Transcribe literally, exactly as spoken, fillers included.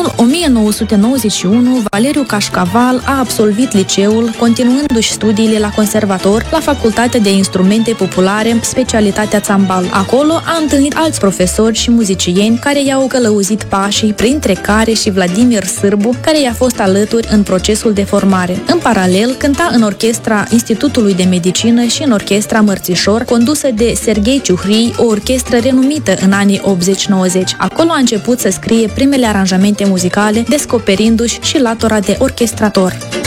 În o mie nouă sute nouăzeci și unu, Valeriu Cașcaval a absolvit liceul, continuându-și studiile la conservator la Facultatea de Instrumente Populare, specialitatea țambal. Acolo a întâlnit alți profesori și muzicieni care i-au călăuzit pașii, printre care și Vladimir Sârbu, care i-a fost alături în procesul de formare. În paralel, cânta în orchestra Institutului de Medicină și în orchestra Mărțișor, condusă de Serghei Ciuhrii, o orchestră renumită în anii optzeci nouăzeci. Acolo a început să scrie primele aranjamente muzicale, descoperindu-și și latura de orchestrator.